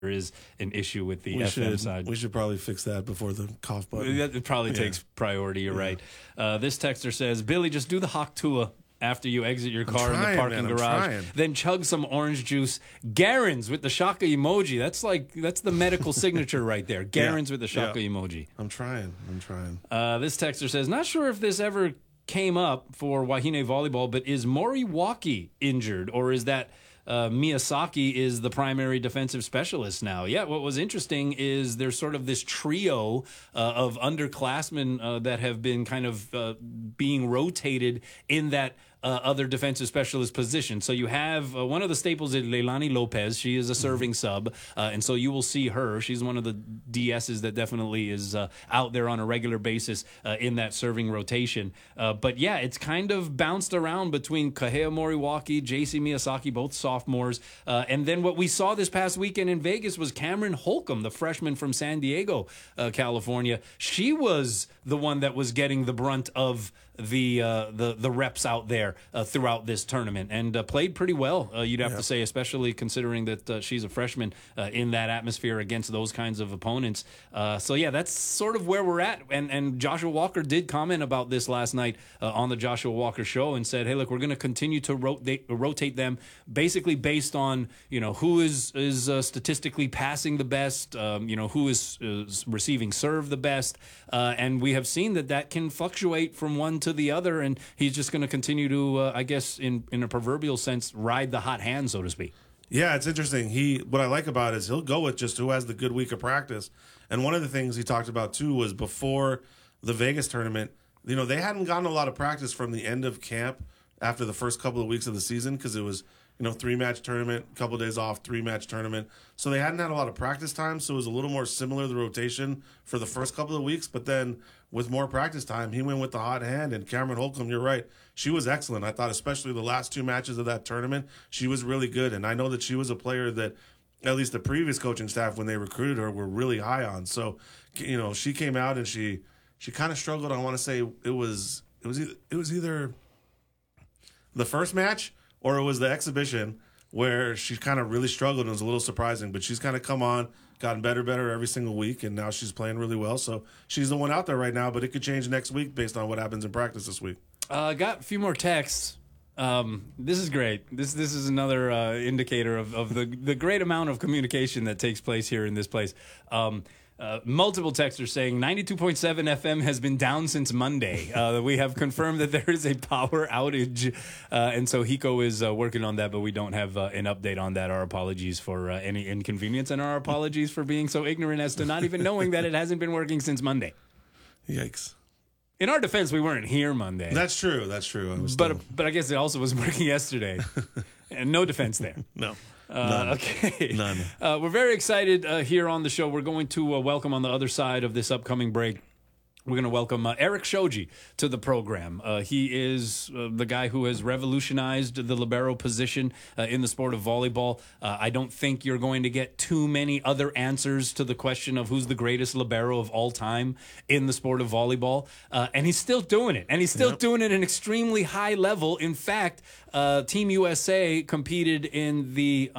is an issue with the FM side. We should probably fix that before the cough button. That probably takes priority. You're right. This texter says, Billy, just do the Hawk Tua after you exit your car in the parking garage. Then chug some orange juice. Garens with the shaka emoji. That's the medical signature right there. Garens with the shaka emoji. I'm trying. This texter says, not sure if this ever came up for Wahine Volleyball, but is Moriwaki injured, or is that Miyazaki is the primary defensive specialist now? Yeah, what was interesting is there's sort of this trio of underclassmen that have been kind of being rotated in that other defensive specialist position. So you have one of the staples is Leilani Lopez. She is a serving sub, and so you will see her. She's one of the DSs that definitely is out there on a regular basis in that serving rotation. But yeah, it's kind of bounced around between Kahea Moriwaki, JC Miyazaki, both sophomores. And then what we saw this past weekend in Vegas was Cameron Holcomb, the freshman from San Diego, California. She was the one that was getting the brunt of the reps out there throughout this tournament, and played pretty well, you'd have to say, especially considering that she's a freshman in that atmosphere against those kinds of opponents. So yeah, that's sort of where we're at. And Joshua Walker did comment about this last night on the Joshua Walker Show and said, hey, look, we're going to continue to rotate them basically based on, who is statistically passing the best, who is receiving serve the best. And we have seen that can fluctuate from one to the other, and he's just going to continue to, I guess, in a proverbial sense, ride the hot hand, so to speak. Yeah, it's interesting. What I like about it is he'll go with just who has the good week of practice. And one of the things he talked about, too, was before the Vegas tournament, they hadn't gotten a lot of practice from the end of camp after the first couple of weeks of the season because it was, 3-match tournament, a couple of days off, 3-match tournament. So they hadn't had a lot of practice time, so it was a little more similar to the rotation for the first couple of weeks. But then with more practice time, he went with the hot hand. And Cameron Holcomb, you're right, she was excellent. I thought especially the last 2 matches of that tournament, she was really good. And I know that she was a player that at least the previous coaching staff, when they recruited her, were really high on. So, she came out and she kind of struggled. I want to say it was either the first match or it was the exhibition where she kind of really struggled and it was a little surprising. But she's kind of come on, gotten better every single week, and now she's playing really well. So she's the one out there right now, but it could change next week based on what happens in practice this week. Got a few more texts. This is great. This is another indicator of the great amount of communication that takes place here in this place. Multiple texters saying 92.7 FM has been down since Monday. We have confirmed that there is a power outage, and so Hiko is working on that, but we don't have an update on that. Our apologies for any inconvenience, and our apologies for being so ignorant as to not even knowing that it hasn't been working since Monday. Yikes. In our defense, we weren't here Monday. That's true. But I guess it also was working yesterday, and no defense there. No. Okay. None. We're very excited here on the show. We're going to welcome on the other side of this upcoming break. We're going to welcome Eric Shoji to the program. He is the guy who has revolutionized the libero position in the sport of volleyball. I don't think you're going to get too many other answers to the question of who's the greatest libero of all time in the sport of volleyball. And he's still doing it. And he's still doing it at an extremely high level. In fact, Team USA competed in the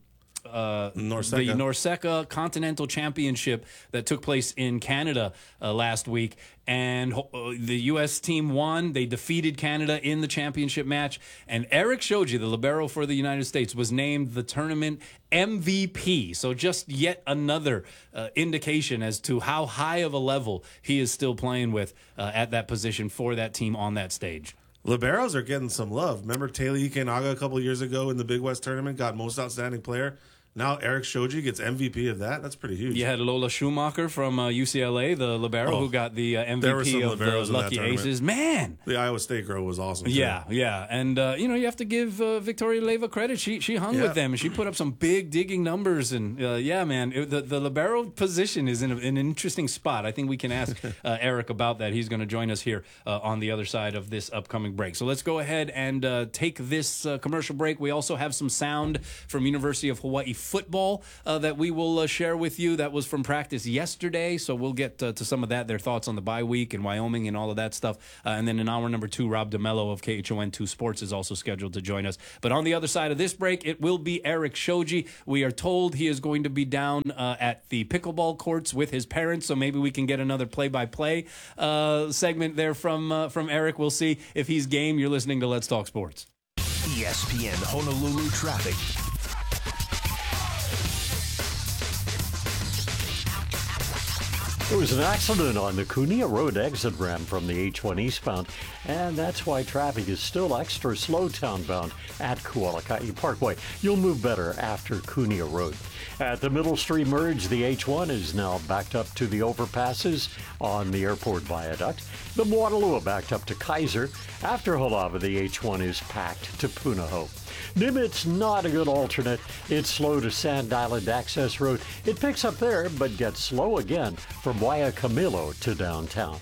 NORCECA Continental Championship that took place in Canada last week. And the U.S. team won. They defeated Canada in the championship match. And Eric Shoji, the libero for the United States, was named the tournament MVP. So just yet another indication as to how high of a level he is still playing with at that position for that team on that stage. Liberos are getting some love. Remember Taylor Ikenaga a couple of years ago in the Big West tournament got most outstanding player? Now Eric Shoji gets MVP of that. That's pretty huge. You had Lola Schumacher from UCLA, the libero, who got the MVP of the Lucky Aces. Man! The Iowa State girl was awesome, too. Yeah. And, you have to give Victoria Leyva credit. She hung with them, and she put up some big digging numbers. And, man, the libero position is in an interesting spot. I think we can ask Eric about that. He's going to join us here on the other side of this upcoming break. So let's go ahead and take this commercial break. We also have some sound from University of Hawaii football that we will share with you. That was from practice yesterday, so we'll get to some of that, their thoughts on the bye week and Wyoming and all of that stuff. And then in hour number 2, Rob DeMello of KHON2 Sports is also scheduled to join us. But on the other side of this break, it will be Eric Shoji. We are told he is going to be down at the pickleball courts with his parents, so maybe we can get another play-by-play segment there from Eric. We'll see if he's game. You're listening to Let's Talk Sports. ESPN Honolulu traffic. There was an accident on the Kunia Road exit ramp from the H1 eastbound, and that's why traffic is still extra slow townbound at Kualakai Parkway. You'll move better after Kunia Road. At the Middle Street merge, the H1 is now backed up to the overpasses on the airport viaduct. The Moanalua backed up to Kaiser. After Halava, the H1 is packed to Punahou. Nimitz not a good alternate. It's slow to Sand Island Access Road. It picks up there, but gets slow again from Waikimilo to downtown.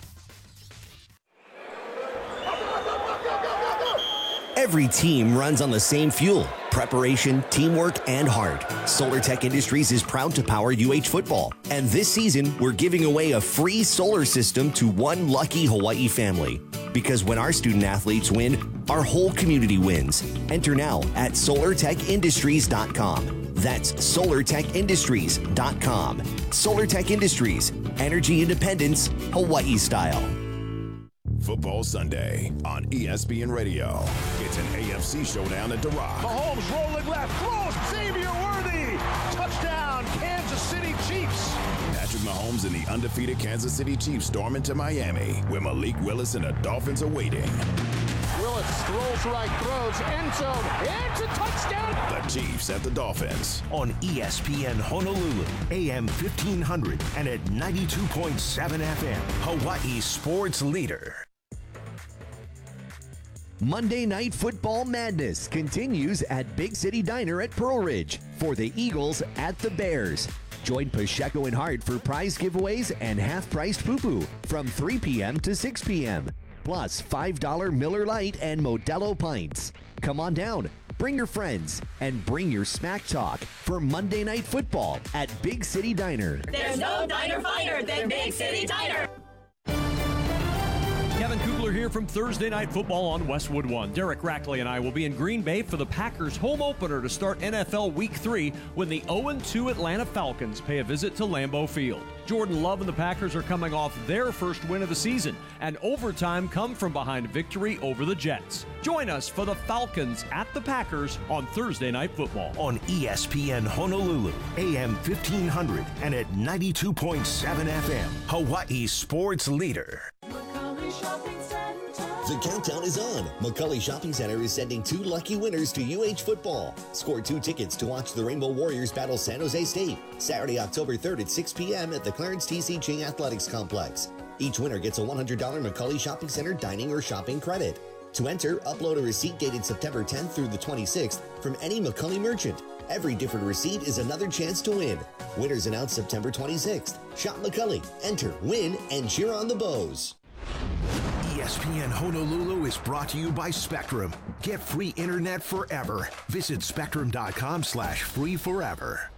Every team runs on the same fuel, preparation, teamwork, and heart. SolarTech Industries is proud to power UH football. And this season, we're giving away a free solar system to one lucky Hawaii family. Because when our student athletes win, our whole community wins. Enter now at SolarTechIndustries.com. That's SolarTechIndustries.com. SolarTech Industries, energy independence, Hawaii style. Football Sunday on ESPN Radio. It's an AFC showdown at The Rock. Mahomes rolling left, throws, Xavier Worthy, touchdown, Kansas City Chiefs. Patrick Mahomes and the undefeated Kansas City Chiefs storm into Miami, where Malik Willis and the Dolphins are waiting. Willis throws right, throws, end zone, it's a touchdown. The Chiefs at the Dolphins. On ESPN Honolulu, AM 1500 and at 92.7 FM, Hawaii sports leader. Monday Night Football Madness continues at Big City Diner at Pearl Ridge for the Eagles at the Bears. Join Pacheco and Hart for prize giveaways and half-priced poo-poo from 3 p.m. to 6 p.m. Plus $5 Miller Lite and Modelo pints. Come on down, bring your friends, and bring your smack talk for Monday Night Football at Big City Diner. There's no diner finer than Big City Diner. Kevin Kugler here from Thursday Night Football on Westwood One. Derek Rackley and I will be in Green Bay for the Packers home opener to start NFL Week 3 when the 0-2 Atlanta Falcons pay a visit to Lambeau Field. Jordan Love and the Packers are coming off their first win of the season, and overtime come from behind victory over the Jets. Join us for the Falcons at the Packers on Thursday Night Football. On ESPN Honolulu, AM 1500 and at 92.7 FM, Hawaii sports leader. The countdown is on. McCully Shopping Center is sending 2 lucky winners to UH football. Score 2 tickets to watch the Rainbow Warriors battle San Jose State Saturday, October 3rd at 6 p.m. at the Clarence T.C. Ching Athletics Complex. Each winner gets a $100 McCully Shopping Center dining or shopping credit. To enter, upload a receipt dated September 10th through the 26th from any McCully merchant. Every different receipt is another chance to win. Winners announced September 26th. Shop McCully, enter, win, and cheer on the Bows. ESPN Honolulu is brought to you by Spectrum. Get free internet forever. Visit spectrum.com/free forever.